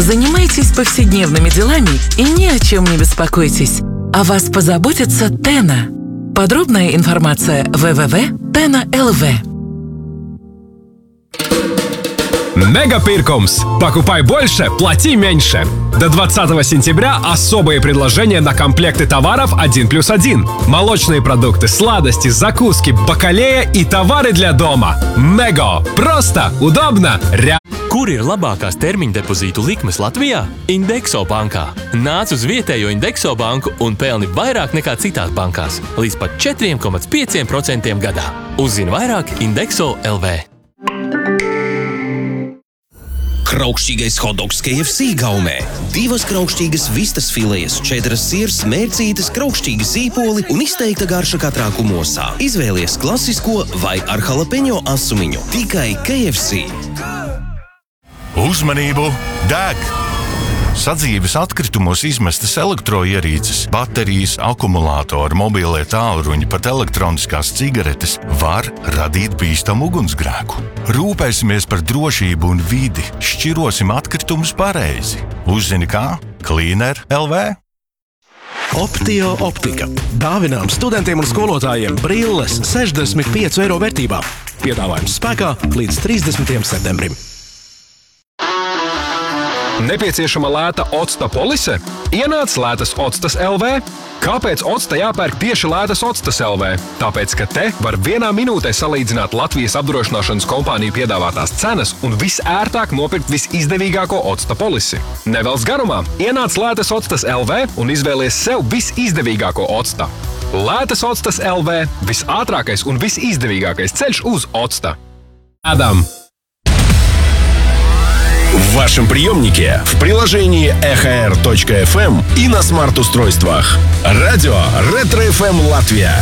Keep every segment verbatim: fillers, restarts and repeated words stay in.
Занимайтесь повседневными делами и ни о чем не беспокойтесь. О вас позаботится Тена. Подробная информация дабл ю дабл ю дабл ю точка тена точка эл ви. Мегапиркомс. Покупай больше, плати меньше. До двадцатого сентября особые предложения на комплекты товаров один плюс один. Молочные продукты, сладости, закуски, бакалея и товары для дома. Мего. Просто, удобно, реально. Kur ir labākās termiņa depozītu likmes Latvijā? Indekso bankā. Nāc uz vietējo Indekso banku un pelni vairāk nekā citās bankās. Līdz pat četri komats pieci procenti gadā. Uzzini vairāk Indekso punkt el vē. Kraukšķīgais hotdogs K F C gaumē. Divas kraukšķīgas vistas filejas, četras sirs, mērcītes, kraukšķīga sīpoli un izteikta garša katrā kumosā. Izvēlies klasisko vai ar jalapeņo asumiņu. Tikai K F C. Uzmanību! Deg! Sadzīves atkritumos izmestas elektroierīces, baterijas, akumulātori, mobilie tālruņi, pat elektroniskās cigaretes var radīt bīstamu ugunsgrēku. Rūpēsimies par drošību un vidi, šķirosim atkritumus pareizi. Uzzini kā? Cleaner punkt el vē. Optio optika. Dāvinām studentiem un skolotājiem brilles sešdesmit pieci eiro vērtībā. Piedāvājums spēkā līdz trīsdesmitajam septembrim. Nepieciešama lēta octa polise? Ienāc lētas ocstas punkt el vē. Kāpēc octa jāpērk tieši lētas ocstas punkt el vē? Tāpēc, ka te var vienā minūtē salīdzināt Latvijas apdrošināšanas kompāniju piedāvātās cenas un visērtāk nopirkt visizdevīgāko octa polisi. Nevelc garumā, ienāc lētas ocstas punkt el vē un izvēlies sev visizdevīgāko octa. Lētas ocstas punkt el vē – visātrākais un visizdevīgākais ceļš uz octa. Адам. В вашем приемнике, в приложении эх эр точка эф эм и на смарт-устройствах. Радио Ретро эф эм Латвия.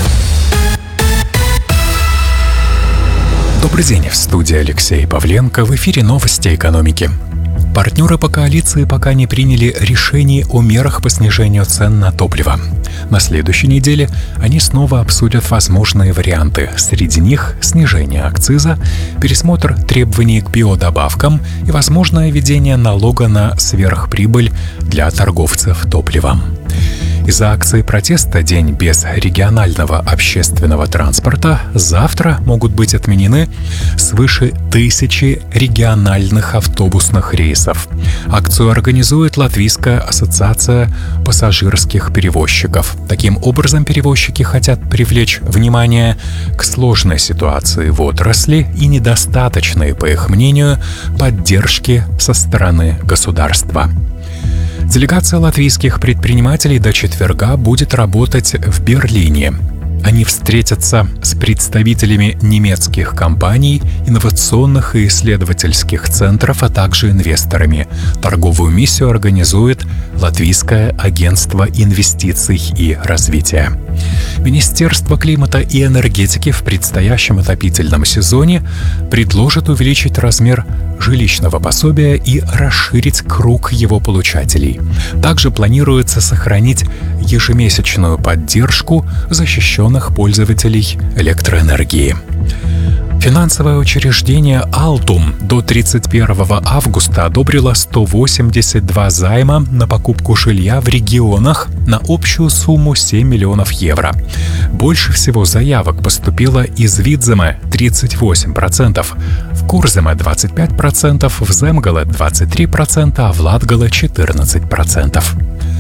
Добрый день, в студии Алексей Павленко, в эфире новости экономики. Партнеры по коалиции пока не приняли решение о мерах по снижению цен на топливо. На следующей неделе они снова обсудят возможные варианты. Среди них снижение акциза, пересмотр требований к биодобавкам и возможное введение налога на сверхприбыль для торговцев топливом. Из-за акции протеста «День без регионального общественного транспорта» завтра могут быть отменены свыше тысячи региональных автобусных рейсов. Акцию организует Латвийская ассоциация пассажирских перевозчиков. Таким образом, перевозчики хотят привлечь внимание к сложной ситуации в отрасли и недостаточной, по их мнению, поддержки со стороны государства. Делегация латвийских предпринимателей до четверга будет работать в Берлине. Они встретятся с представителями немецких компаний, инновационных и исследовательских центров, а также инвесторами. Торговую миссию организует Латвийское агентство инвестиций и развития. Министерство климата и энергетики в предстоящем отопительном сезоне предложит увеличить размер жилищного пособия и расширить круг его получателей. Также планируется сохранить ежемесячную поддержку защищенных пользователей электроэнергии. Финансовое учреждение «Алтум» до тридцать первого августа одобрило сто восемьдесят два займа на покупку жилья в регионах на общую сумму семь миллионов евро. Больше всего заявок поступило из Видземе – тридцать восемь процентов, в Курземе – двадцать пять процентов, в Земгале – двадцать три процента, а в Латгале – четырнадцать процентов.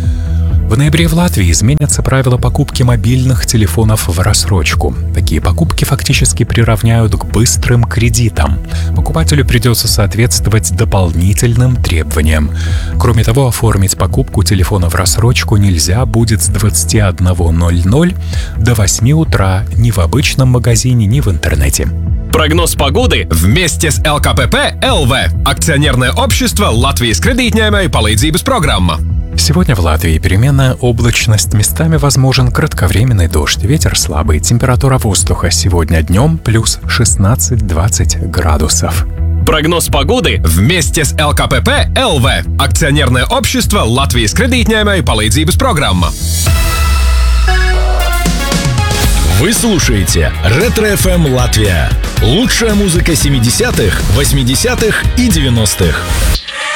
В ноябре в Латвии изменятся правила покупки мобильных телефонов в рассрочку. Такие покупки фактически приравняют к быстрым кредитам. Покупателю придется соответствовать дополнительным требованиям. Кроме того, оформить покупку телефона в рассрочку нельзя будет с двадцати одного ноль-ноль до восьми утра ни в обычном магазине, ни в интернете. Прогноз погоды вместе с эл ка пэ пэ эл ви. Акционерное общество Латвijas кредитņēmēju palīdzības программа. Сегодня в Латвии переменная облачность, местами возможен кратковременный дождь, ветер слабый, температура воздуха сегодня днем плюс шестнадцать-двадцать градусов. Прогноз погоды вместе с эл ка пэ пэ эл ви. Акционерное общество Латвijas кредитņēmēju palīdzības программа. Вы слушаете Ретро эф эм Латвия. Лучшая музыка семидесятых, восьмидесятых и девяностых.